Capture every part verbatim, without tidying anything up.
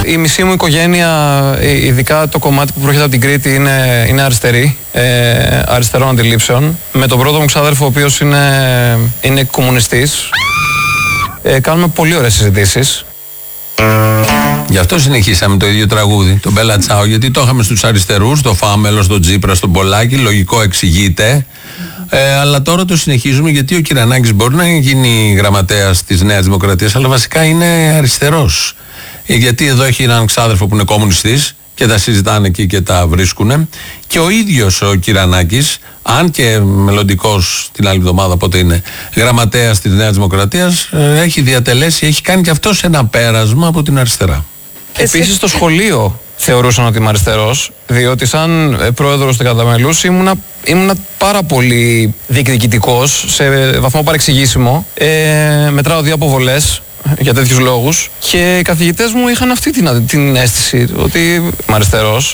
η μισή μου οικογένεια, ειδικά το κομμάτι που προέρχεται από την Κρήτη, είναι, είναι αριστερή, ε, αριστερών αντιλήψεων. Με τον πρώτο μου ξάδερφο, ο οποίος είναι, είναι κομμουνιστής, ε, κάνουμε πολύ ωραίες συζητήσεις. Γι' αυτό συνεχίσαμε το ίδιο τραγούδι, τον Μπέλα Τσάο, γιατί το είχαμε στους αριστερούς, το Φάμελο, τον Τζίπρα, στον Πολάκη, λογικό εξηγείται. Ε, αλλά τώρα το συνεχίζουμε γιατί ο Κυρανάκης μπορεί να γίνει γραμματέας της Νέας Δημοκρατίας, αλλά βασικά είναι αριστερός. Ε, γιατί εδώ έχει έναν ξάδερφο που είναι κομμουνιστής και τα συζητάνε εκεί και τα βρίσκουνε. Και ο ίδιος ο Κυρανάκης, αν και μελλοντικός την άλλη εβδομάδα, πότε είναι γραμματέας της Νέας Δημοκρατίας, ε, έχει διατελέσει, έχει κάνει και αυτός ένα πέρασμα από την αριστερά. Επίσης στο σχολείο θεωρούσαν ότι είμαι αριστερός, διότι σαν πρόεδρος του Καταμελούς ήμουνα, ήμουνα πάρα πολύ διεκδικητικός, σε βαθμό παρεξηγήσιμο. Ε, μετράω δύο αποβολές για τέτοιους λόγους και οι καθηγητές μου είχαν αυτή την, την αίσθηση ότι είμαι αριστερός.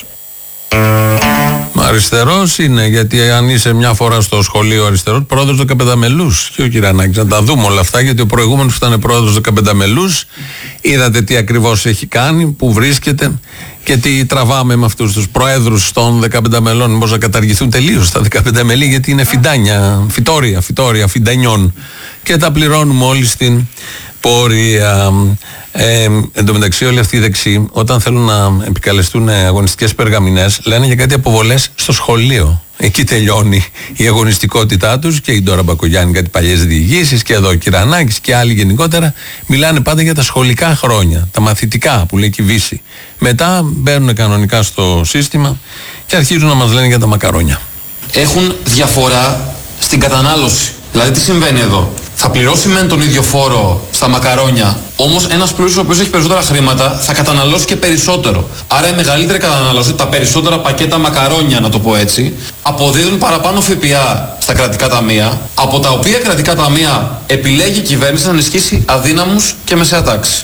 Αριστερός είναι, γιατί αν είσαι μια φορά στο σχολείο αριστερός, πρόεδρος δεκαπενταμελούς και ο Κυρανάκης. Να τα δούμε όλα αυτά, γιατί ο προηγούμενος που ήταν πρόεδρος δεκαπενταμελούς, είδατε τι ακριβώς έχει κάνει, που βρίσκεται και τι τραβάμε με αυτούς τους προέδρους των δεκαπενταμελών. Μήπως να καταργηθούν τελείως τα δεκαπενταμελή, γιατί είναι φιντάνια, φυτόρια, φυτόρια, φιντανιών και τα πληρώνουμε όλοι στην πορεία. Ε, εν τω μεταξύ, όλοι αυτοί οι δεξιοί, όταν θέλουν να επικαλεστούν αγωνιστικές περγαμηνές, λένε για κάτι αποβολές στο σχολείο. Εκεί τελειώνει η αγωνιστικότητά τους και η Ντόρα Μπακογιάννη, κάτι παλιές διηγήσεις, και εδώ ο Κυρανάκης και άλλοι γενικότερα. Μιλάνε πάντα για τα σχολικά χρόνια, τα μαθητικά που λέει και η Βύση. Μετά μπαίνουν κανονικά στο σύστημα και αρχίζουν να μας λένε για τα μακαρόνια. Έχουν διαφορά στην κατανάλωση. Δηλαδή, τι συμβαίνει εδώ? Θα πληρώσει μεν τον ίδιο φόρο στα μακαρόνια, όμως ένας πλούσιος ο οποίος έχει περισσότερα χρήματα θα καταναλώσει και περισσότερο. Άρα η μεγαλύτερη κατανάλωση, τα περισσότερα πακέτα μακαρόνια, να το πω έτσι, αποδίδουν παραπάνω ΦΠΑ στα κρατικά ταμεία, από τα οποία κρατικά ταμεία επιλέγει η κυβέρνηση να ενισχύσει αδύναμους και μεσαία τάξη.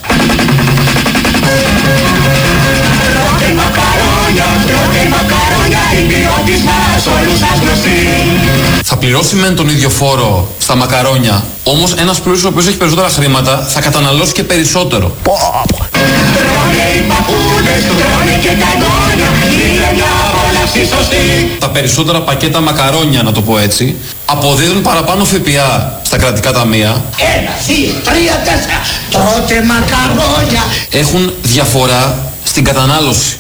Θα πληρώσει μεν τον ίδιο φόρο στα μακαρόνια, όμως ένας πλούσιος ο οποίος έχει περισσότερα χρήματα θα καταναλώσει και περισσότερο. Τα περισσότερα πακέτα μακαρόνια, να το πω έτσι, αποδίδουν παραπάνω ΦΠΑ στα κρατικά ταμεία. Ένα, δύο, τρία, τέσσερα. Τρώτε μακαρόνια. Έχουν διαφορά στην κατανάλωση.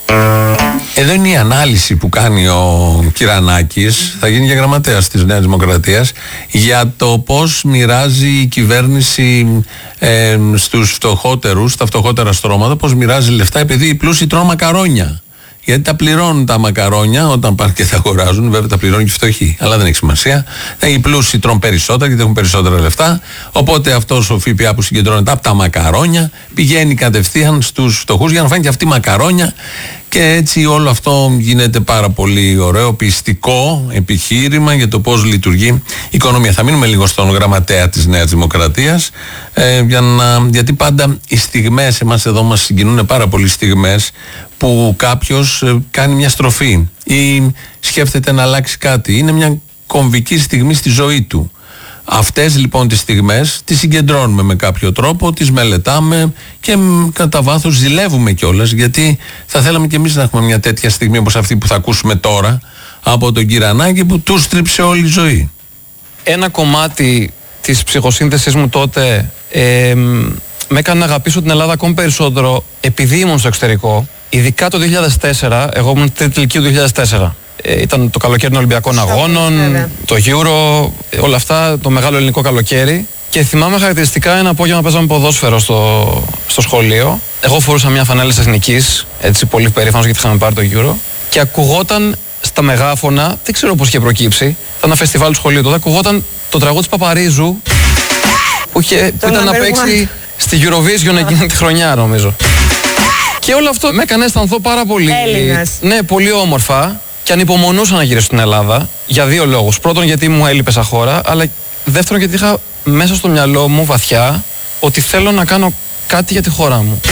Εδώ είναι η ανάλυση που κάνει ο Κυρανάκης, θα γίνει και γραμματέας της Νέας Δημοκρατίας, για το πώς μοιράζει η κυβέρνηση ε, στους φτωχότερους, στα φτωχότερα στρώματα, πώς μοιράζει λεφτά, επειδή οι πλούσιοι τρώνε μακαρόνια. Γιατί τα πληρώνουν τα μακαρόνια όταν πάνε και τα αγοράζουν, βέβαια τα πληρώνουν και οι φτωχοί, αλλά δεν έχει σημασία. Οι πλούσιοι τρώνε περισσότερα γιατί έχουν περισσότερα λεφτά. Οπότε αυτός ο ΦΠΑ που συγκεντρώνεται από τα μακαρόνια πηγαίνει κατευθείαν στους φτωχούς για να φάνε και αυτοί μακαρόνια. Και έτσι όλο αυτό γίνεται πάρα πολύ ωραίο, πιστικό επιχείρημα για το πώς λειτουργεί η οικονομία. Θα μείνουμε λίγο στον γραμματέα της Νέας Δημοκρατίας, ε, για να, γιατί πάντα οι στιγμές, εμάς εδώ μας συγκινούν πάρα πολλοί στιγμές που κάποιος ε, κάνει μια στροφή ή σκέφτεται να αλλάξει κάτι. Είναι μια κομβική στιγμή στη ζωή του. Αυτές λοιπόν τις στιγμές τις συγκεντρώνουμε με κάποιο τρόπο, τις μελετάμε και κατά βάθος ζηλεύουμε κιόλας, γιατί θα θέλαμε κι εμείς να έχουμε μια τέτοια στιγμή όπως αυτή που θα ακούσουμε τώρα από τον Κυρανάκη, που του στρίψε όλη η ζωή. Ένα κομμάτι της ψυχοσύνθεσης μου τότε ε, με έκανε να αγαπήσω την Ελλάδα ακόμη περισσότερο, επειδή ήμουν στο εξωτερικό, ειδικά το δύο χιλιάδες τέσσερα. Εγώ ήμουν τρίτη ηλικίου του δύο χιλιάδες τέσσερα. Ε, ήταν το καλοκαίρι των Ολυμπιακών Αγώνων, το Euro, όλα αυτά, το μεγάλο ελληνικό καλοκαίρι. Και θυμάμαι χαρακτηριστικά ένα απόγευμα παίζαμε ποδόσφαιρο στο, στο σχολείο. Εγώ φορούσα μια φανέλα της Εθνικής, έτσι πολύ περήφανος γιατί είχαμε πάρει το Euro. Και ακουγόταν στα μεγάφωνα, δεν ξέρω πώς είχε προκύψει, ήταν ένα φεστιβάλ του σχολείου τότε, ακουγόταν το τραγούδι της Παπαρίζου που, είχε, που ήταν να παίξει στη Eurovision εκείνη τη χρονιά, νομίζω. Και όλο αυτό με έκανε να αισθανθώ πάρα πολύ. Έλληνας. Ναι, πολύ όμορφα. Και ανυπομονούσα να γυρίσω στην Ελλάδα για δύο λόγους. Πρώτον, γιατί μου έλειπε σαν χώρα, αλλά δεύτερον, γιατί είχα μέσα στο μυαλό μου βαθιά ότι θέλω να κάνω κάτι για τη χώρα μου.